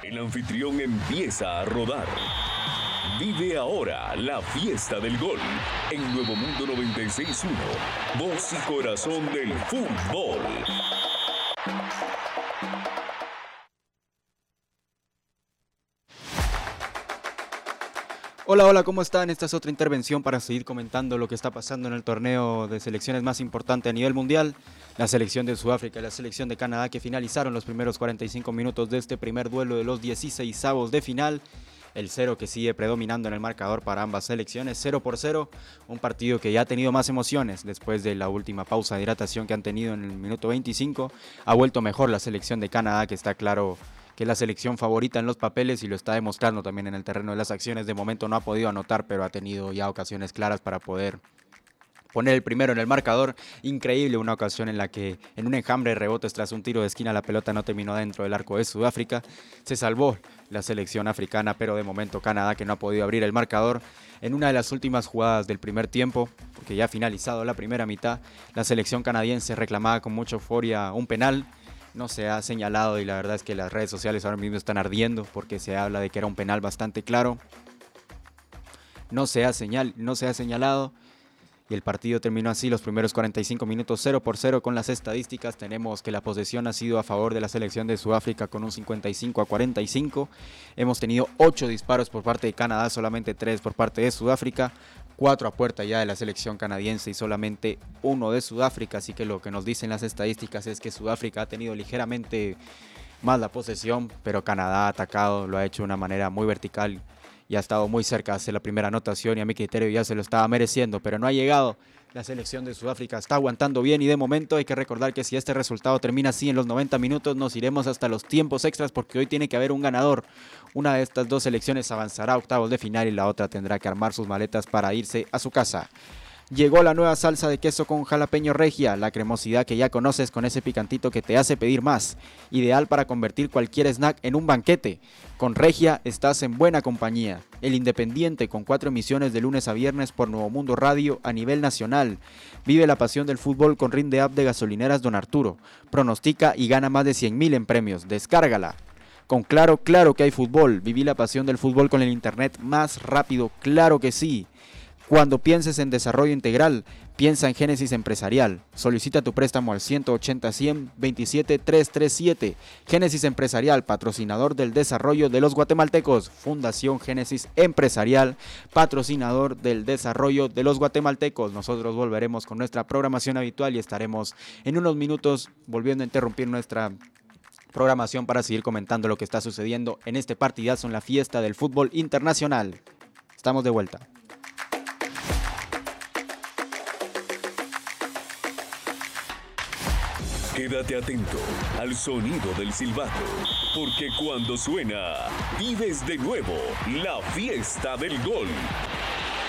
El anfitrión empieza a rodar. Vive ahora la fiesta del gol en Nuevo Mundo 96.1, voz y corazón del fútbol. Hola, hola, ¿cómo están? Esta es otra intervención para seguir comentando lo que está pasando en el torneo de selecciones más importante a nivel mundial. La selección de Sudáfrica y la selección de Canadá que finalizaron los primeros 45 minutos de este primer duelo de los 16avos de final. El 0 que sigue predominando en el marcador para ambas selecciones, 0-0, un partido que ya ha tenido más emociones después de la última pausa de hidratación que han tenido en el minuto 25. Ha vuelto mejor la selección de Canadá, que está claro que es la selección favorita en los papeles y lo está demostrando también en el terreno de las acciones. De momento no ha podido anotar, pero ha tenido ya ocasiones claras para poder poner el primero en el marcador. Increíble, una ocasión en la que en un enjambre de rebotes tras un tiro de esquina la pelota no terminó dentro del arco de Sudáfrica. Se salvó la selección africana, pero de momento Canadá, que no ha podido abrir el marcador. En una de las últimas jugadas del primer tiempo, porque ya ha finalizado la primera mitad, la selección canadiense reclamaba con mucha euforia un penal. No se ha señalado y la verdad es que las redes sociales ahora mismo están ardiendo porque se habla de que era un penal bastante claro. No se ha señalado y el partido terminó así, los primeros 45 minutos 0-0 con las estadísticas. Tenemos que la posesión ha sido a favor de la selección de Sudáfrica con un 55-45. Hemos tenido 8 disparos por parte de Canadá, solamente 3 por parte de Sudáfrica. 4 a puerta ya de la selección canadiense y solamente 1 de Sudáfrica, así que lo que nos dicen las estadísticas es que Sudáfrica ha tenido ligeramente más la posesión, pero Canadá ha atacado, lo ha hecho de una manera muy vertical y ha estado muy cerca de hacer la primera anotación y a mi criterio ya se lo estaba mereciendo, pero no ha llegado. La selección de Sudáfrica está aguantando bien y de momento hay que recordar que si este resultado termina así en los 90 minutos nos iremos hasta los tiempos extras porque hoy tiene que haber un ganador. Una de estas dos selecciones avanzará a octavos de final y la otra tendrá que armar sus maletas para irse a su casa. Llegó la nueva salsa de queso con jalapeño regia, la cremosidad que ya conoces con ese picantito que te hace pedir más. Ideal para convertir cualquier snack en un banquete. Con Regia estás en buena compañía. El Independiente con 4 emisiones de lunes a viernes por Nuevo Mundo Radio a nivel nacional. Vive la pasión del fútbol con Rinde App de Gasolineras Don Arturo. Pronostica y gana más de 100,000 en premios. Descárgala. Con Claro, claro que hay fútbol. Viví la pasión del fútbol con el internet más rápido. Claro que sí. Cuando pienses en desarrollo integral, piensa en Génesis Empresarial. Solicita tu préstamo al 180-100-27-337. Génesis Empresarial, patrocinador del desarrollo de los guatemaltecos. Fundación Génesis Empresarial, patrocinador del desarrollo de los guatemaltecos. Nosotros volveremos con nuestra programación habitual y estaremos en unos minutos volviendo a interrumpir nuestra programación para seguir comentando lo que está sucediendo en este partidazo en la fiesta del fútbol internacional. Estamos de vuelta. Quédate atento al sonido del silbato, porque cuando suena, vives de nuevo la fiesta del gol.